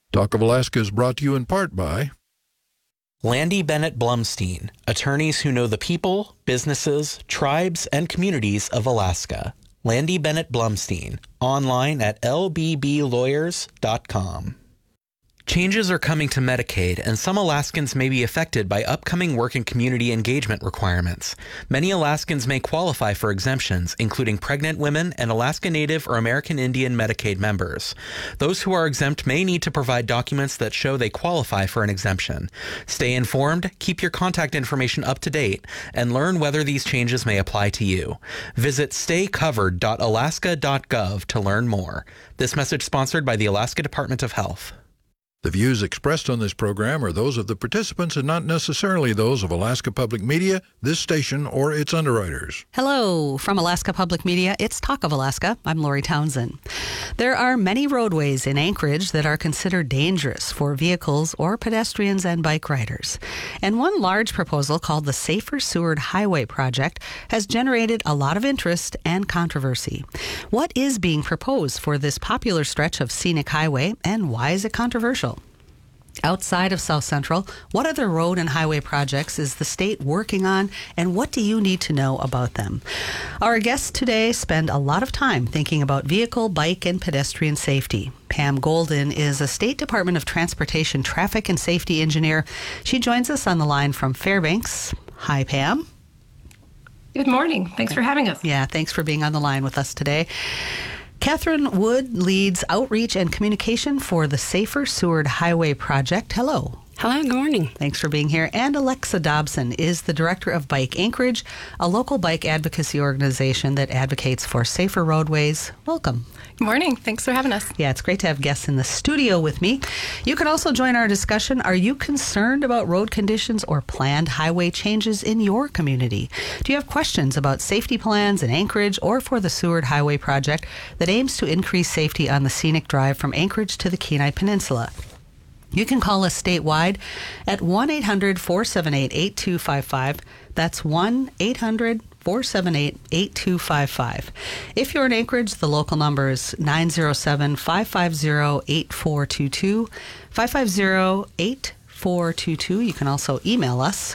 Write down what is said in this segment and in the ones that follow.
Talk of Alaska is brought to you in part by Landy Bennett Blumstein, attorneys who know the people, businesses, tribes, and communities of Alaska. Landy Bennett Blumstein, online at lbblawyers.com. Changes are coming to Medicaid, and some Alaskans may be affected by upcoming work and community engagement requirements. Many Alaskans may qualify for exemptions, including pregnant women and Alaska Native or American Indian Medicaid members. Those who are exempt may need to provide documents that show they qualify for an exemption. Stay informed, keep your contact information up to date, and learn whether these changes may apply to you. Visit staycovered.alaska.gov to learn more. This message sponsored by the Alaska Department of Health. The views expressed on this program are those of the participants and not necessarily those of Alaska Public Media, this station, or its underwriters. Hello. From Alaska Public Media, it's Talk of Alaska. I'm Lori Townsend. There are many roadways in Anchorage that are considered dangerous for vehicles or pedestrians and bike riders. And one large proposal called the Safer Seward Highway Project has generated a lot of interest and controversy. What is being proposed for this popular stretch of scenic highway, and why is it controversial? Outside of South Central, what other road and highway projects is the state working on, and what do you need to know about them? Our guests today spend a lot of time thinking about vehicle, bike, and pedestrian safety. Pam Golden is a State Department of Transportation traffic and safety engineer. She joins us on the line from Fairbanks. Hi, Pam. Good morning. Thanks for having us. Yeah, thanks for being on the line with us today. Catherine Wood leads outreach and communication for the Safer Seward Highway Project. Hello. Hello, good morning. Thanks for being here. And Alexa Dobson is the director of Bike Anchorage, a local bike advocacy organization that advocates for safer roadways. Welcome. Good morning. Thanks for having us. Yeah, it's great to have guests in the studio with me. You can also join our discussion. Are you concerned about road conditions or planned highway changes in your community? Do you have questions about safety plans in Anchorage or for the Seward Highway Project that aims to increase safety on the scenic drive from Anchorage to the Kenai Peninsula? You can call us statewide at 1-800-478-8255. That's 1-800-478-8255. If you're in Anchorage, the local number is 907-550-8422, 550-8422. You can also email us,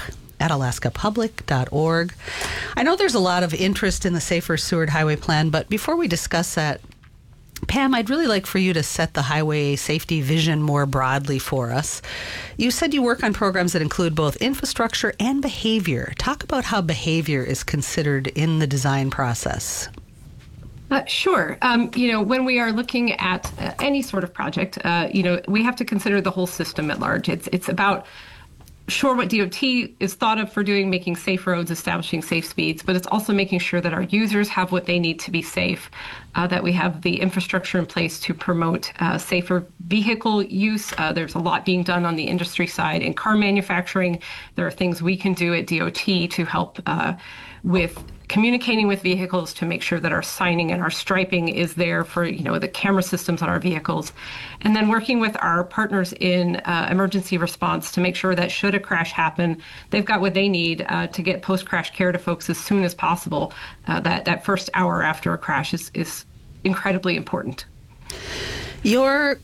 talk@alaskapublic.org. I know there's a lot of interest in the Safer Seward Highway Plan, but before we discuss that, Pam, I'd really like for you to set the highway safety vision more broadly for us. You said you work on programs that include both infrastructure and behavior. Talk about how behavior is considered in the design process. Sure. When we are looking at any sort of project, we have to consider the whole system at large. It's about what DOT is thought of for doing, making safe roads, establishing safe speeds, but it's also making sure that our users have what they need to be safe, that we have the infrastructure in place to promote safer vehicle use. There's a lot being done on the industry side. In car manufacturing, there are things we can do at DOT to help with communicating with vehicles to make sure that our signing and our striping is there for, the camera systems on our vehicles. And then working with our partners in emergency response to make sure that should a crash happen, they've got what they need to get post-crash care to folks as soon as possible. That first hour after a crash is incredibly important. You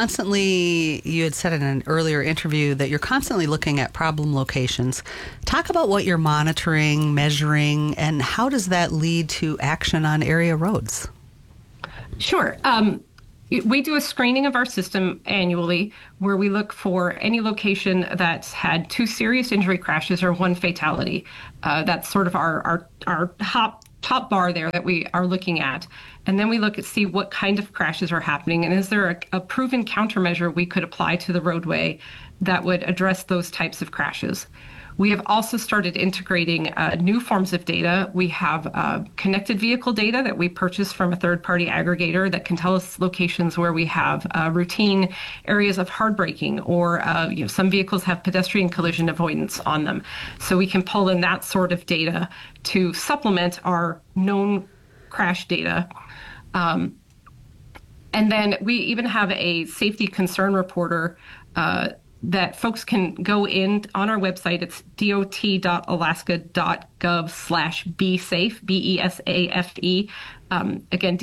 had said in an earlier interview that you're constantly looking at problem locations. Talk about what you're monitoring, measuring, and how does that lead to action on area roads? Sure. We do a screening of our system annually where we look for any location that's had 2 serious injury crashes or 1 fatality. That's sort of our top bar there that we are looking at. And then we look at see what kind of crashes are happening, and is there a proven countermeasure we could apply to the roadway that would address those types of crashes. We have also started integrating new forms of data. We have connected vehicle data that we purchase from a third-party aggregator that can tell us locations where we have routine areas of hard braking, or some vehicles have pedestrian collision avoidance on them. So we can pull in that sort of data to supplement our known crash data. And then we even have a safety concern reporter that folks can go in on our website. It's dot.alaska.gov/besafe, BESAFE. Again,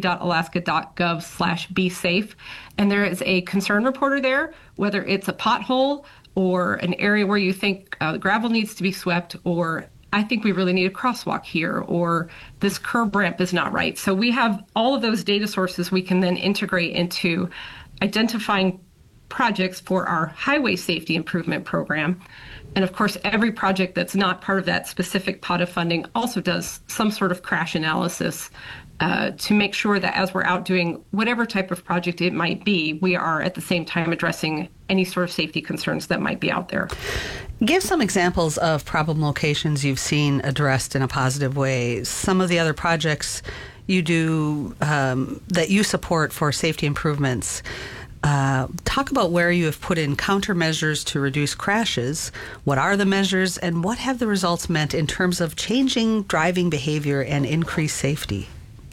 dot.alaska.gov/be-safe. And there is a concern reporter there, whether it's a pothole or an area where you think gravel needs to be swept, or I think we really need a crosswalk here, or this curb ramp is not right. So we have all of those data sources we can then integrate into identifying projects for our highway safety improvement program. And of course, every project that's not part of that specific pot of funding also does some sort of crash analysis to make sure that as we're out doing whatever type of project it might be, we are at the same time addressing any sort of safety concerns that might be out there. Give some examples of problem locations you've seen addressed in a positive way. Some of the other projects you do that you support for safety improvements. Talk about where you have put in countermeasures to reduce crashes. What are the measures, and what have the results meant in terms of changing driving behavior and increased safety?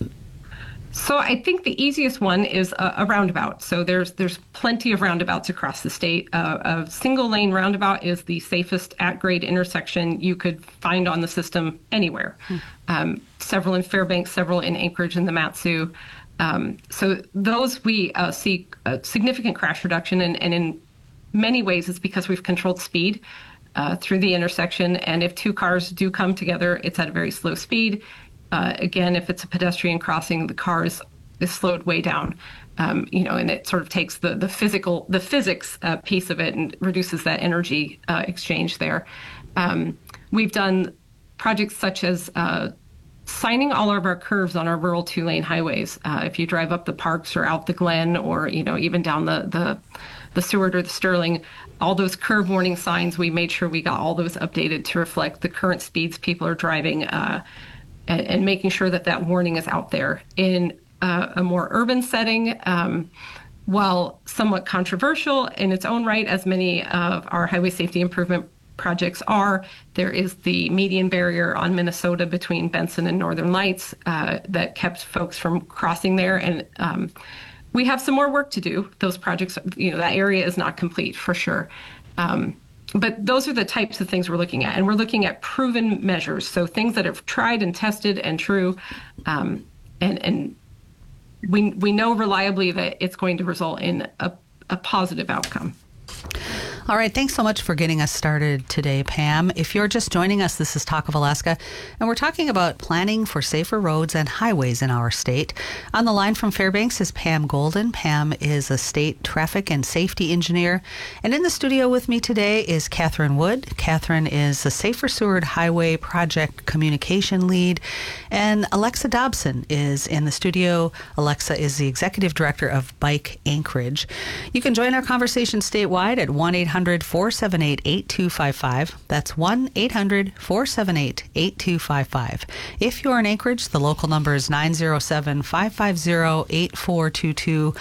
So I think the easiest one is a roundabout. So there's plenty of roundabouts across the state. A single lane roundabout is the safest at-grade intersection you could find on the system anywhere. Several in Fairbanks, several in Anchorage and the Mat-Su. So those we see a significant crash reduction, and in many ways it's because we've controlled speed through the intersection. And if two cars do come together, it's at a very slow speed. Again, if it's a pedestrian crossing, the car is slowed way down, and it sort of takes the physics piece of it and reduces that energy exchange there. We've done projects such as signing all of our curves on our rural 2-lane highways. If you drive up the Parks or out the Glen, or even down the Seward or the Sterling, all those curve warning signs, we made sure we got all those updated to reflect the current speeds people are driving, and making sure that warning is out there. In a more urban setting, while somewhat controversial in its own right, as many of our highway safety improvement projects are, there is the median barrier on Minnesota between Benson and Northern Lights that kept folks from crossing there. And we have some more work to do. Those projects, that area is not complete for sure. But those are the types of things we're looking at. And we're looking at proven measures. So things that have tried and tested and true. And we know reliably that it's going to result in a positive outcome. All right, thanks so much for getting us started today, Pam. If you're just joining us, this is Talk of Alaska, and we're talking about planning for safer roads and highways in our state. On the line from Fairbanks is Pam Golden. Pam is a state traffic and safety engineer. And in the studio with me today is Catherine Wood. Catherine is the Safer Seward Highway Project Communication Lead. And Alexa Dobson is in the studio. Alexa is the Executive Director of Bike Anchorage. You can join our conversation statewide at 1-800-478-8255. That's 1-800-478-8255. If you're in Anchorage, the local number is 907-550-8422,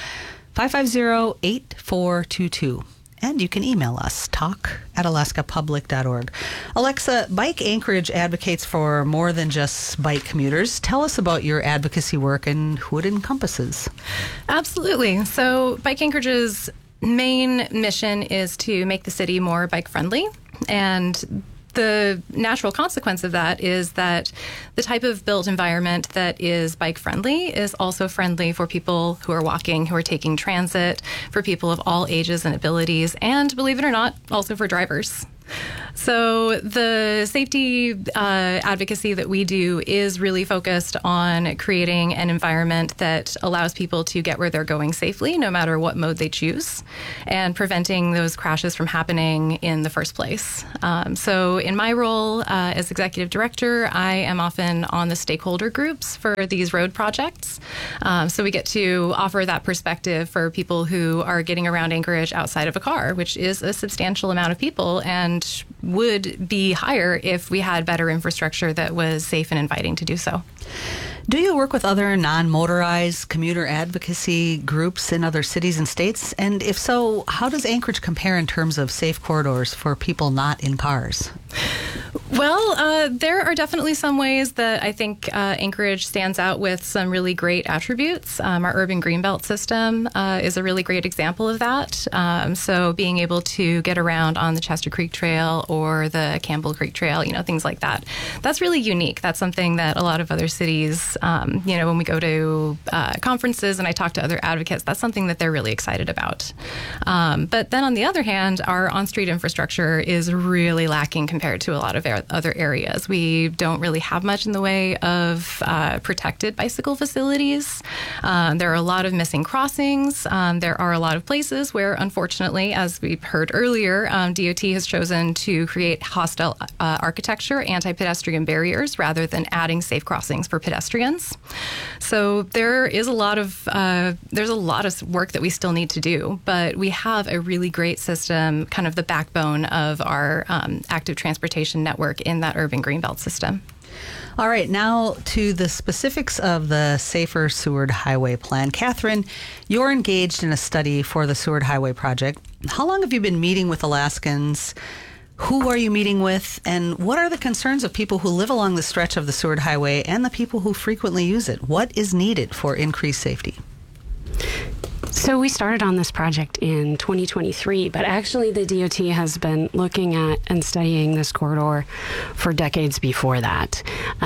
550-8422. And you can email us, talk@alaskapublic.org. Alexa, Bike Anchorage advocates for more than just bike commuters. Tell us about your advocacy work and who it encompasses. Absolutely. So Bike Anchorage's main mission is to make the city more bike friendly, and the natural consequence of that is that the type of built environment that is bike friendly is also friendly for people who are walking, who are taking transit, for people of all ages and abilities, and believe it or not, also for drivers. So the safety advocacy that we do is really focused on creating an environment that allows people to get where they're going safely, no matter what mode they choose, and preventing those crashes from happening in the first place. So in my role as executive director, I am often on the stakeholder groups for these road projects. So we get to offer that perspective for people who are getting around Anchorage outside of a car, which is a substantial amount of people and would be higher if we had better infrastructure that was safe and inviting to do so. Do you work with other non-motorized commuter advocacy groups in other cities and states? And if so, how does Anchorage compare in terms of safe corridors for people not in cars? Well, there are definitely some ways that I think Anchorage stands out with some really great attributes. Our urban greenbelt system is a really great example of that. So being able to get around on the Chester Creek Trail or the Campbell Creek Trail, things like that. That's really unique. That's something that a lot of other cities, when we go to conferences and I talk to other advocates, that's something that they're really excited about. But then on the other hand, our on-street infrastructure is really lacking compared to a lot of other areas. We don't really have much in the way of protected bicycle facilities. There are a lot of missing crossings. There are a lot of places where, unfortunately, as we heard earlier, DOT has chosen to create hostile architecture, anti-pedestrian barriers, rather than adding safe crossings for pedestrians. So there's a lot of work that we still need to do, but we have a really great system, kind of the backbone of our active transportation network in that urban greenbelt system. All right, now to the specifics of the Safer Seward Highway Plan. Catherine, you're engaged in a study for the Seward Highway Project. How long have you been meeting with Alaskans? Who are you meeting with? And what are the concerns of people who live along the stretch of the Seward Highway and the people who frequently use it? What is needed for increased safety? So we started on this project in 2023, but actually the DOT has been looking at and studying this corridor for decades before that.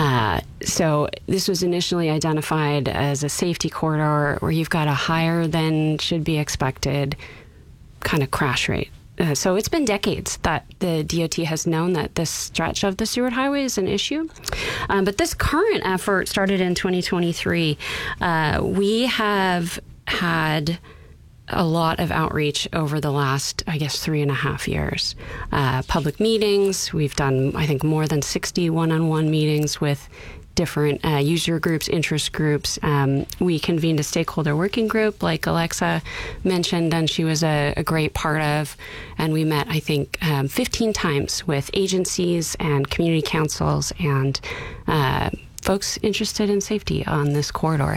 So this was initially identified as a safety corridor where you've got a higher than should be expected kind of crash rate. So it's been decades that the DOT has known that this stretch of the Seward Highway is an issue. But this current effort started in 2023. We have had a lot of outreach over the last, 3.5 years. Public meetings. We've done, I think, more than 60 one-on-one meetings with different user groups, interest groups. We convened a stakeholder working group, like Alexa mentioned, and she was a great part of. And we met, 15 times with agencies and community councils and folks interested in safety on this corridor.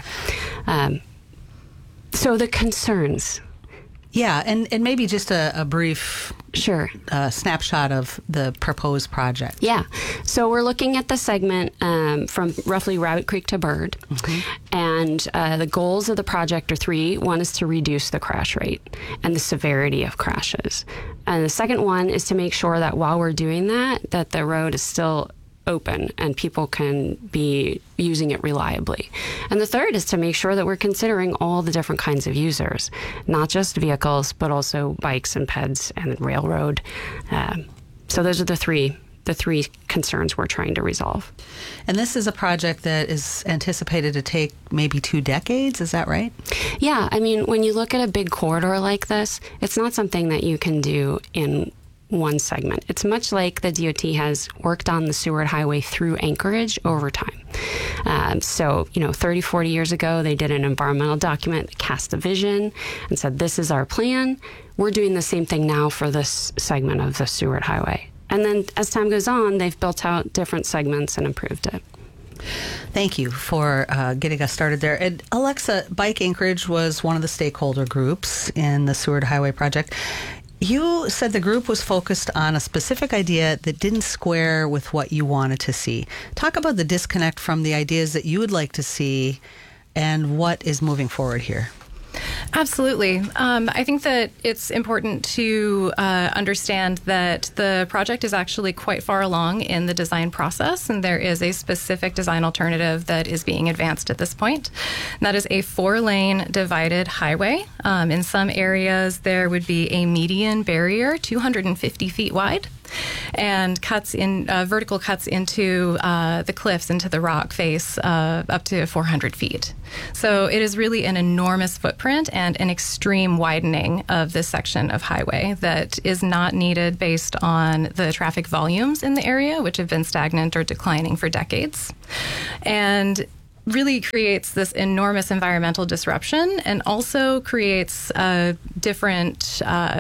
So the concerns. Yeah, and maybe just a brief snapshot of the proposed project. Yeah. So we're looking at the segment from roughly Rabbit Creek to Bird. Mm-hmm. And the goals of the project are three. One is to reduce the crash rate and the severity of crashes. And the second one is to make sure that while we're doing that the road is still open and people can be using it reliably. And the third is to make sure that we're considering all the different kinds of users, not just vehicles, but also bikes and peds and railroad. So those are the three concerns we're trying to resolve. And this is a project that is anticipated to take maybe 2 decades, is that right? Yeah, when you look at a big corridor like this, it's not something that you can do in one segment. It's much like the DOT has worked on the Seward Highway through Anchorage over time. 30, 40 years ago, they did an environmental document that cast a vision and said, this is our plan. We're doing the same thing now for this segment of the Seward Highway. And then as time goes on, they've built out different segments and improved it. Thank you for getting us started there. And Alexa, Bike Anchorage was one of the stakeholder groups in the Seward Highway project. You said the group was focused on a specific idea that didn't square with what you wanted to see. Talk about the disconnect from the ideas that you would like to see and what is moving forward here. Absolutely. I think that it's important to understand that the project is actually quite far along in the design process, and there is a specific design alternative that is being advanced at this point. And that is a 4-lane divided highway. In some areas, there would be a median barrier 250 feet wide, and vertical cuts into the cliffs, into the rock face, up to 400 feet. So it is really an enormous footprint and an extreme widening of this section of highway that is not needed based on the traffic volumes in the area, which have been stagnant or declining for decades. And really creates this enormous environmental disruption and also creates a different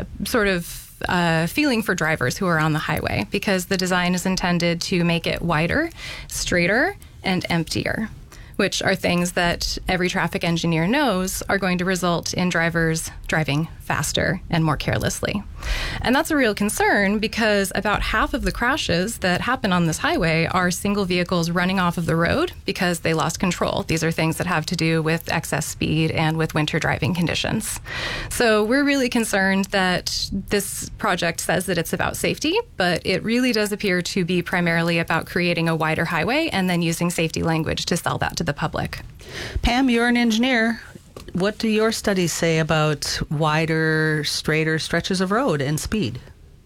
feeling for drivers who are on the highway, because the design is intended to make it wider, straighter, and emptier, which are things that every traffic engineer knows are going to result in drivers driving faster and more carelessly. And that's a real concern because about half of the crashes that happen on this highway are single vehicles running off of the road because they lost control. These are things that have to do with excess speed and with winter driving conditions. So we're really concerned that this project says that it's about safety, but it really does appear to be primarily about creating a wider highway and then using safety language to sell that to the public. Pam, you're an engineer. What do your studies say about wider, straighter stretches of road and speed?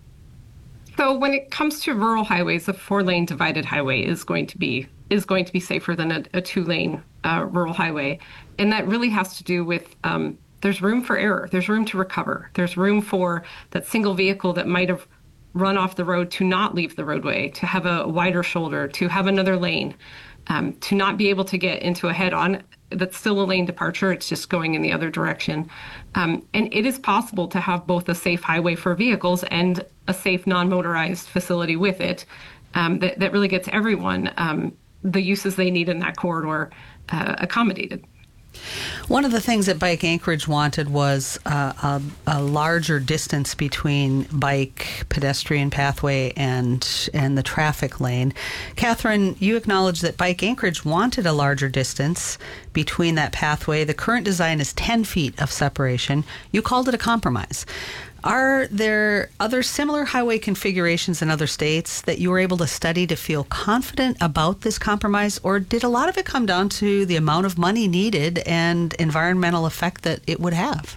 So when it comes to rural highways, a 4-lane divided highway is going to be safer than a 2-lane rural highway, and that really has to do with there's room for error, there's room to recover, there's room for that single vehicle that might have run off the road to not leave the roadway, to have a wider shoulder, to have another lane, to not be able to get into a head-on. That's still a lane departure. It's just going in the other direction. And it is possible to have both a safe highway for vehicles and a safe non-motorized facility with it that really gets everyone the uses they need in that corridor accommodated. One of the things that Bike Anchorage wanted was a larger distance between bike pedestrian pathway and the traffic lane. Catherine, you acknowledge that Bike Anchorage wanted a larger distance between that pathway. The current design is 10 feet of separation. You called it a compromise. Are there other similar highway configurations in other states that you were able to study to feel confident about this compromise, or did a lot of it come down to the amount of money needed and environmental effect that it would have?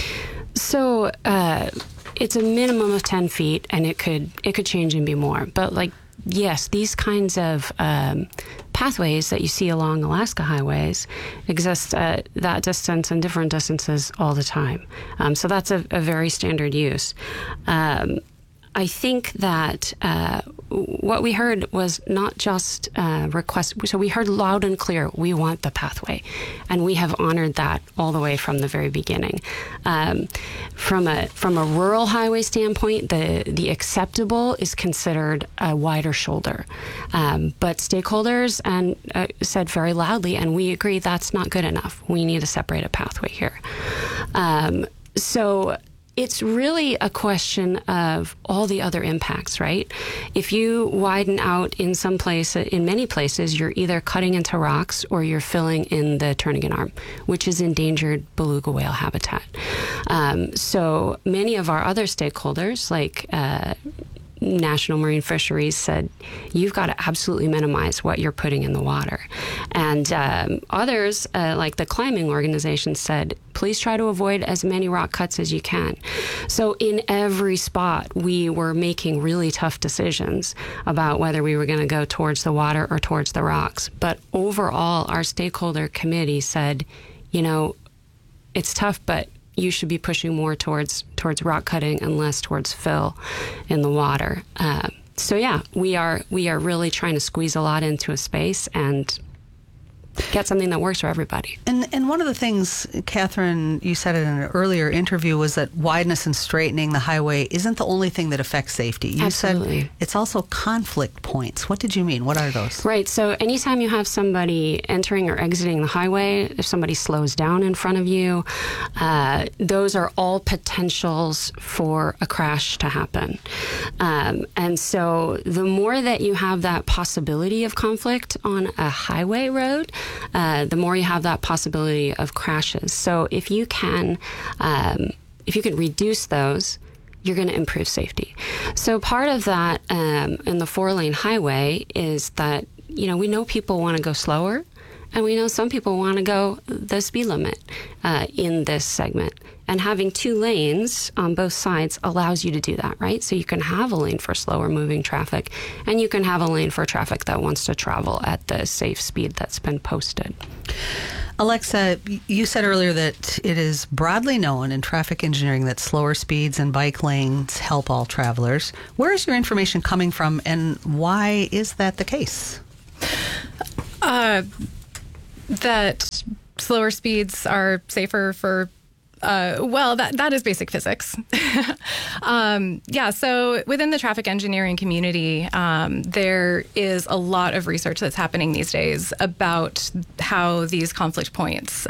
So it's a minimum of 10 feet, and it could change and be more. But yes, these kinds of pathways that you see along Alaska highways exist at that distance and different distances all the time. So that's a very standard use. I think that what we heard was not just requests. So we heard loud and clear, we want the pathway. And we have honored that all the way from the very beginning. From a rural highway standpoint, the acceptable is considered a wider shoulder. But stakeholders said very loudly, and we agree that's not good enough. We need a separated pathway here. So it's really a question of all the other impacts, right? If you widen out in many places, you're either cutting into rocks or you're filling in the Turnagain Arm, which is endangered beluga whale habitat. So many of our other stakeholders, like National Marine Fisheries, said, you've got to absolutely minimize what you're putting in the water. And others, like the climbing organization, said, please try to avoid as many rock cuts as you can. So in every spot, we were making really tough decisions about whether we were going to go towards the water or towards the rocks. But overall, our stakeholder committee said, it's tough, but you should be pushing more towards rock cutting and less towards fill in the water. So yeah, we are really trying to squeeze a lot into a space and get something that works for everybody. And one of the things, Catherine, you said in an earlier interview, was that wideness and straightening the highway isn't the only thing that affects safety. You Absolutely. said it's also conflict points. What did you mean? What are those? Right. So anytime you have somebody entering or exiting the highway, if somebody slows down in front of you, those are all potentials for a crash to happen. And so the more that you have that possibility of conflict on a highway road, the more you have that possibility of crashes. So if you can reduce those, you're going to improve safety. So part of that in the 4-lane highway is that, we know people want to go slower, and we know some people want to go the speed limit in this segment. And having 2 lanes on both sides allows you to do that, right? So you can have a lane for slower moving traffic, and you can have a lane for traffic that wants to travel at the safe speed that's been posted. Alexa, you said earlier that it is broadly known in traffic engineering that slower speeds and bike lanes help all travelers. Where is your information coming from, and why is that the case? That slower speeds are safer for Well, that is basic physics. So within the traffic engineering community, there is a lot of research that's happening these days about how these conflict points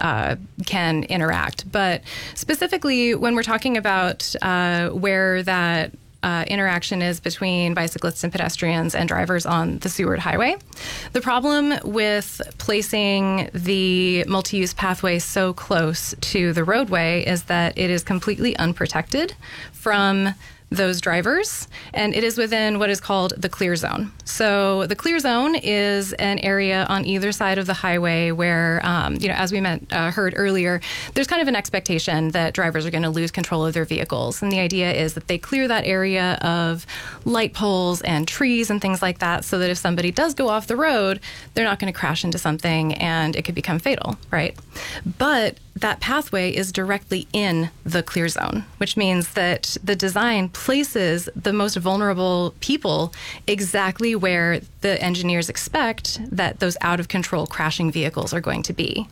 can interact. But specifically, when we're talking about where that interaction is between bicyclists and pedestrians and drivers on the Seward Highway. The problem with placing the multi-use pathway so close to the roadway is that it is completely unprotected from those drivers, and it is within what is called the clear zone. So the clear zone is an area on either side of the highway where, as we heard earlier, there's kind of an expectation that drivers are going to lose control of their vehicles. And the idea is that they clear that area of light poles and trees and things like that so that if somebody does go off the road, they're not going to crash into something and it could become fatal, right? But that pathway is directly in the clear zone, which means that the design places the most vulnerable people exactly where the engineers expect that those out of control crashing vehicles are going to be.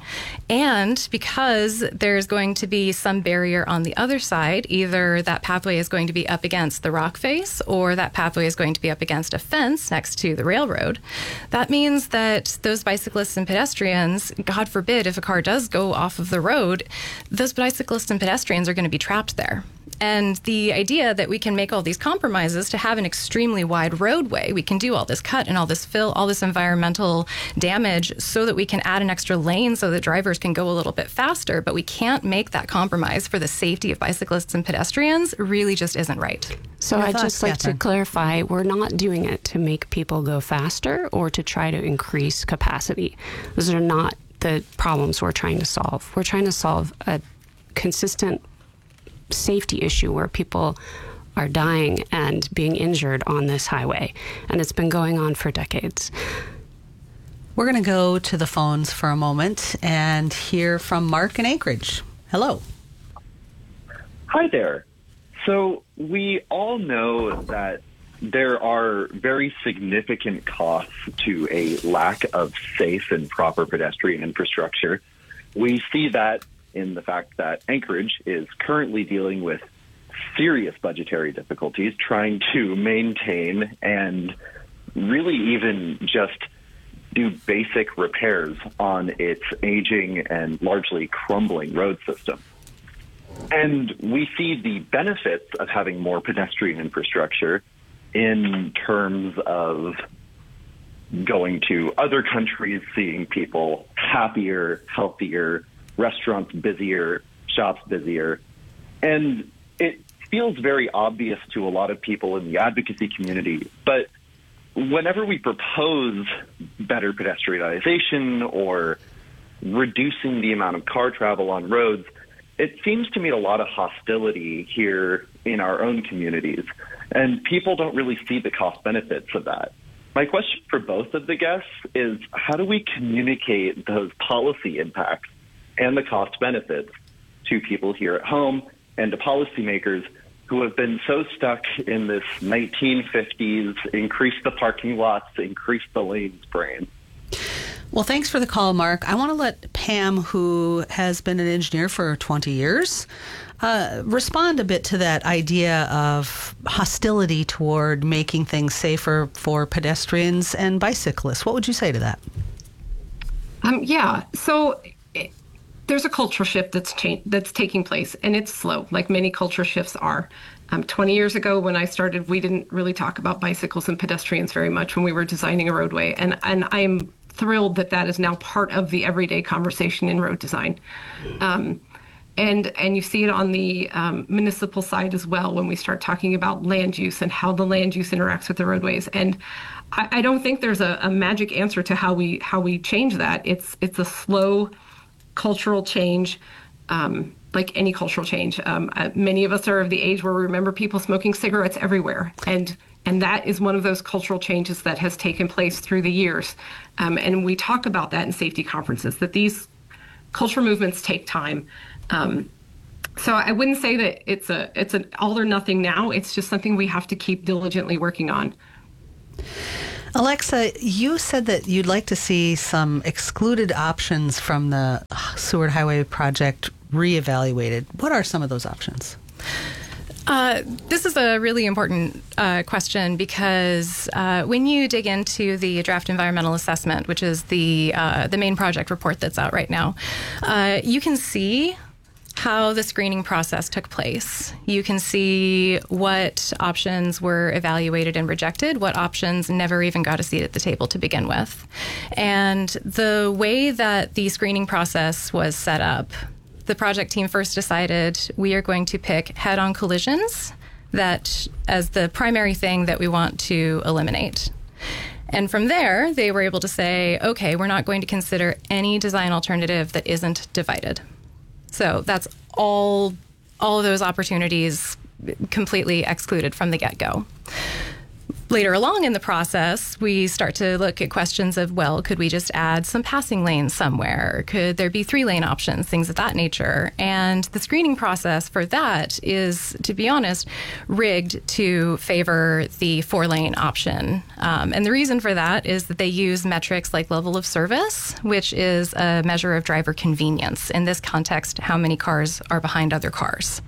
And because there's going to be some barrier on the other side, either that pathway is going to be up against the rock face or that pathway is going to be up against a fence next to the railroad, that means that those bicyclists and pedestrians, God forbid, if a car does go off of the road, those bicyclists and pedestrians are going to be trapped there. And the idea that we can make all these compromises to have an extremely wide roadway, we can do all this cut and all this fill, all this environmental damage so that we can add an extra lane so that drivers can go a little bit faster, but we can't make that compromise for the safety of bicyclists and pedestrians, really just isn't right. So I'd just like to clarify, we're not doing it to make people go faster or to try to increase capacity. Those are not the problems we're trying to solve. We're trying to solve a consistent safety issue where people are dying and being injured on this highway, and it's been going on for decades. We're going to go to the phones for a moment and hear from Mark in Anchorage. Hello. Hi there. So we all know that there are very significant costs to a lack of safe and proper pedestrian infrastructure. We see that in the fact that Anchorage is currently dealing with serious budgetary difficulties trying to maintain and really even just do basic repairs on its aging and largely crumbling road system. And we see the benefits of having more pedestrian infrastructure in terms of going to other countries, seeing people happier, healthier, restaurants busier, shops busier. And it feels very obvious to a lot of people in the advocacy community. But whenever we propose better pedestrianization or reducing the amount of car travel on roads, it seems to meet a lot of hostility here in our own communities. And people don't really see the cost benefits of that. My question for both of the guests is, how do we communicate those policy impacts and the cost benefits to people here at home and to policymakers who have been so stuck in this 1950s, increase the parking lots, increase the lanes brain? Well, thanks for the call, Mark. I want to let Pam, who has been an engineer for 20 years, respond a bit to that idea of hostility toward making things safer for pedestrians and bicyclists. What would you say to that? So there's a cultural shift that's taking place, and it's slow, like many culture shifts are. 20 years ago when I started, we didn't really talk about bicycles and pedestrians very much when we were designing a roadway, and I'm thrilled that is now part of the everyday conversation in road design. And you see it on the municipal side as well when we start talking about land use and how the land use interacts with the roadways. And I don't think there's a magic answer to how we change that. It's a slow cultural change, like any cultural change. Many of us are of the age where we remember people smoking cigarettes everywhere. And that is one of those cultural changes that has taken place through the years. And we talk about that in safety conferences, that these cultural movements take time. So I wouldn't say that it's an all or nothing now. It's just something we have to keep diligently working on. Alexa, you said that you'd like to see some excluded options from the Seward Highway project reevaluated. What are some of those options? This is a really important question because when you dig into the draft environmental assessment, which is the main project report that's out right now, you can see how the screening process took place. You can see what options were evaluated and rejected, what options never even got a seat at the table to begin with. And the way that the screening process was set up, the project team first decided we are going to pick head-on collisions that as the primary thing that we want to eliminate. And from there, they were able to say, okay, we're not going to consider any design alternative that isn't divided. So that's all of those opportunities completely excluded from the get-go. Later along in the process, we start to look at questions of, well, could we just add some passing lanes somewhere? Could there be 3-lane options, things of that nature? And the screening process for that is, to be honest, rigged to favor the 4-lane option. And the reason for that is that they use metrics like level of service, which is a measure of driver convenience. In this context, how many cars are behind other cars.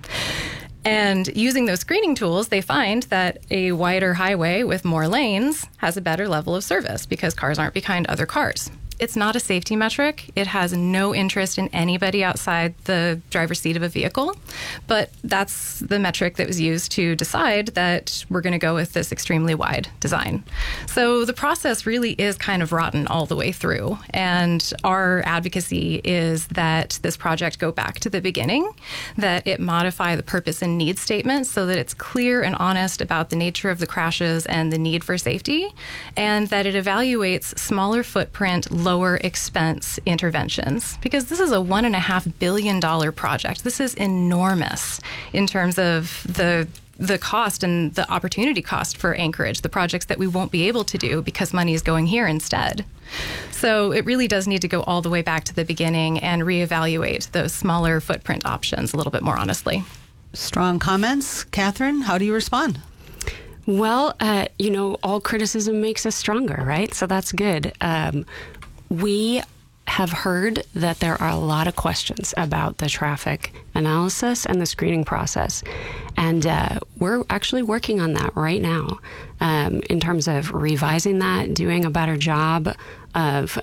And using those screening tools, they find that a wider highway with more lanes has a better level of service because cars aren't behind other cars. It's not a safety metric. It has no interest in anybody outside the driver's seat of a vehicle. But that's the metric that was used to decide that we're going to go with this extremely wide design. So the process really is kind of rotten all the way through. And our advocacy is that this project go back to the beginning, that it modify the purpose and need statement so that it's clear and honest about the nature of the crashes and the need for safety, and that it evaluates smaller footprint, lower expense interventions, because this is a $1.5 billion project. This is enormous in terms of the cost and the opportunity cost for Anchorage, the projects that we won't be able to do because money is going here instead. So it really does need to go all the way back to the beginning and reevaluate those smaller footprint options a little bit more honestly. Strong comments. Catherine, how do you respond? Well, all criticism makes us stronger, right? So that's good. We have heard that there are a lot of questions about the traffic analysis and the screening process. And we're actually working on that right now in terms of revising that, doing a better job of...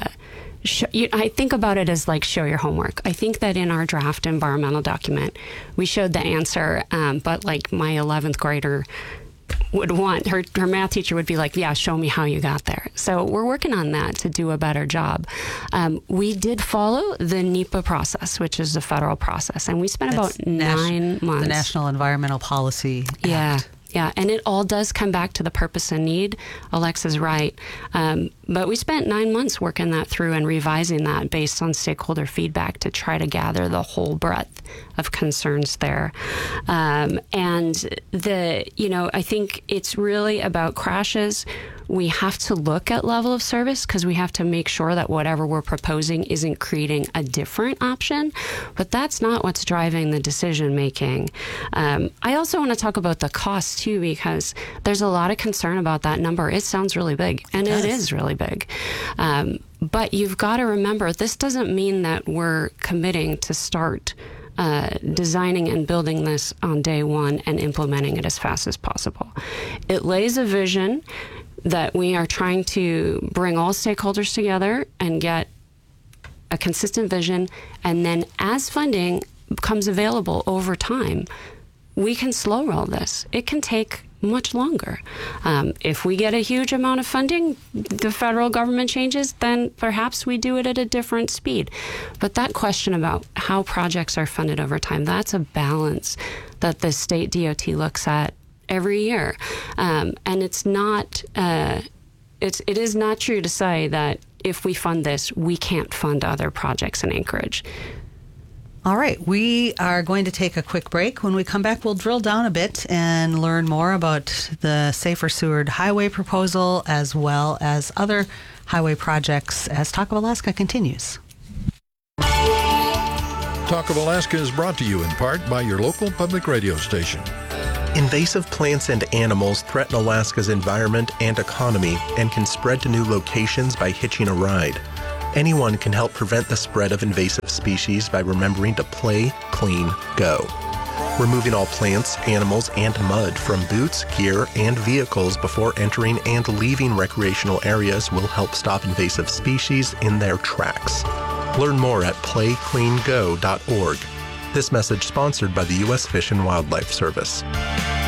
I think about it as like show your homework. I think that in our draft environmental document, we showed the answer, but like my 11th grader would want, her math teacher would be like, yeah, show me how you got there. So we're working on that to do a better job. We did follow the NEPA process, which is the federal process, and we spent about 9 months. The National Environmental Policy Act. Yeah, and it all does come back to the purpose and need. Alexa's right. But we spent 9 months working that through and revising that based on stakeholder feedback to try to gather the whole breadth of concerns there. And I think it's really about crashes. We have to look at level of service because we have to make sure that whatever we're proposing isn't creating a different option. But that's not what's driving the decision making. I also want to talk about the cost too, because there's a lot of concern about that number. It sounds really big, and it is really big. But you've got to remember, this doesn't mean that we're committing to start designing and building this on day one and implementing it as fast as possible. It lays a vision that we are trying to bring all stakeholders together and get a consistent vision. And then as funding becomes available over time, we can slow roll this. It can take much longer. If we get a huge amount of funding, the federal government changes, then perhaps we do it at a different speed. But that question about how projects are funded over time, that's a balance that the state DOT looks at every year. And it's not, it is not true to say that if we fund this, we can't fund other projects in Anchorage. All right, we are going to take a quick break. When we come back, we'll drill down a bit and learn more about the Safer Seward Highway proposal as well as other highway projects as Talk of Alaska continues. Talk of Alaska is brought to you in part by your local public radio station. Invasive plants and animals threaten Alaska's environment and economy and can spread to new locations by hitching a ride. Anyone can help prevent the spread of invasive species by remembering to play, clean, go. Removing all plants, animals, and mud from boots, gear, and vehicles before entering and leaving recreational areas will help stop invasive species in their tracks. Learn more at playcleango.org. This message sponsored by the U.S. Fish and Wildlife Service.